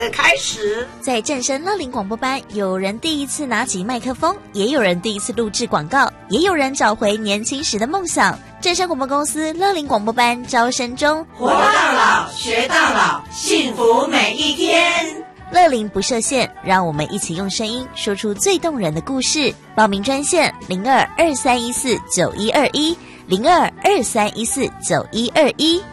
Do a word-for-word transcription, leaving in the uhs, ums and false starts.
开始。 在正声乐龄广播班，有人第一次拿起麦克风，也有人第一次录制广告，也有人找回年轻时的梦想。正声广播公司乐龄广播班招生中， 活到老，学到老，幸福每一天。 乐龄不设限，让我们一起用声音说出最动人的故事。报名专线零二二三一四九一二一零二二三一四九一二一。